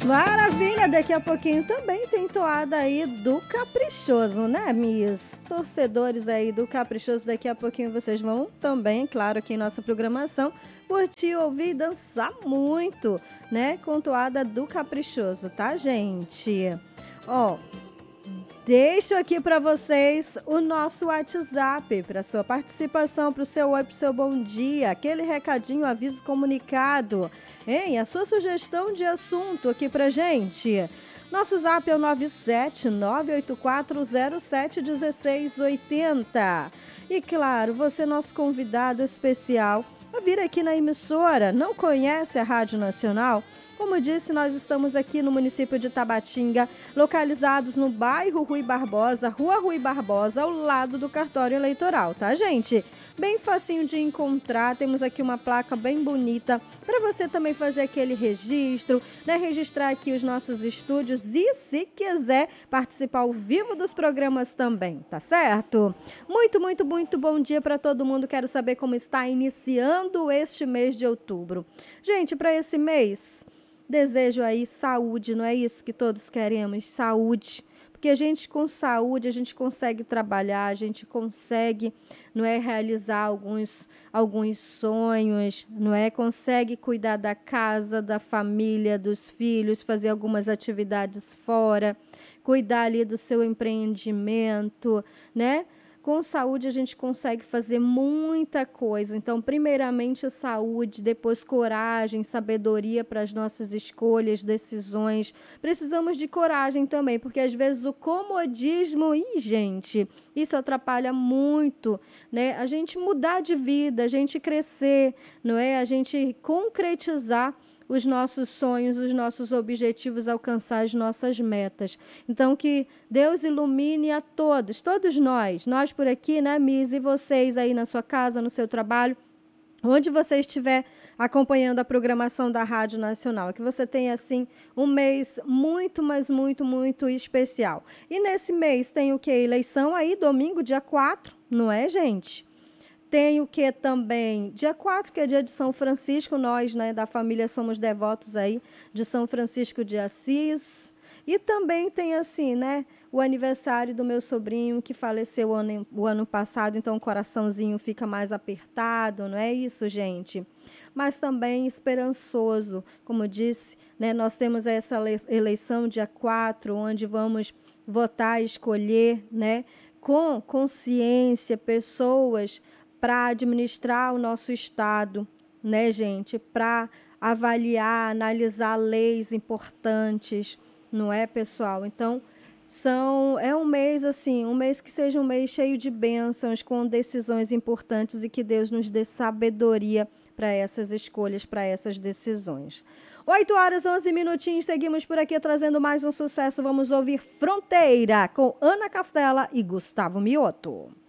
Maravilha, daqui a pouquinho também tem toada aí do Caprichoso, né, Miss? Torcedores aí do Caprichoso, daqui a pouquinho vocês vão também, claro, aqui em nossa programação, curtir, ouvir e dançar muito, né, com toada do Caprichoso, tá, gente? Ó, deixo aqui para vocês o nosso WhatsApp para sua participação, para o seu oi, para o seu bom dia, aquele recadinho, aviso comunicado, hein? A sua sugestão de assunto aqui para gente. Nosso zap é o 97984071680. E claro, você, nosso convidado especial, a vir aqui na emissora. Não conhece a Rádio Nacional? Como disse, nós estamos aqui no município de Tabatinga, localizados no bairro Rui Barbosa, Rua Rui Barbosa, ao lado do cartório eleitoral, tá, gente? Bem facinho de encontrar, temos aqui uma placa bem bonita para você também fazer aquele registro, né? Registrar aqui os nossos estúdios e, se quiser, participar ao vivo dos programas também, tá certo? Muito, muito, muito bom dia para todo mundo. Quero saber como está iniciando este mês de outubro. Gente, para esse mês, desejo aí saúde, não é isso que todos queremos? Saúde. Porque a gente com saúde, a gente consegue trabalhar, a gente consegue, não é, realizar alguns sonhos, não é? Consegue cuidar da casa, da família, dos filhos, fazer algumas atividades fora, cuidar ali do seu empreendimento, né? Com saúde a gente consegue fazer muita coisa. Então, primeiramente, saúde, depois coragem, sabedoria para as nossas escolhas, decisões. Precisamos de coragem também, porque às vezes o comodismo, gente, isso atrapalha muito, né? A gente mudar de vida, a gente crescer, não é? A gente concretizar os nossos sonhos, os nossos objetivos, alcançar as nossas metas. Então, que Deus ilumine a todos nós por aqui, né, Miss, e vocês aí na sua casa, no seu trabalho, onde você estiver acompanhando a programação da Rádio Nacional, que você tenha, assim, um mês muito, mas muito, muito especial. E nesse mês tem o quê? Eleição aí, domingo, dia 4, não é, gente? Tem o que também? Dia 4, que é dia de São Francisco, nós, né, da família, somos devotos aí de São Francisco de Assis. E também tem, assim, né, o aniversário do meu sobrinho, que faleceu o ano passado, então o coraçãozinho fica mais apertado, não é isso, gente? Mas também esperançoso, como disse, né, nós temos essa eleição dia 4, onde vamos votar, escolher, né, com consciência, pessoas para administrar o nosso Estado, né, gente? Para avaliar, analisar leis importantes, não é, pessoal? Então, é um mês, assim, um mês que seja um mês cheio de bênçãos, com decisões importantes e que Deus nos dê sabedoria para essas escolhas, para essas decisões. 8h11 minutinhos, seguimos por aqui trazendo mais um sucesso. Vamos ouvir Fronteira com Ana Castela e Gustavo Mioto.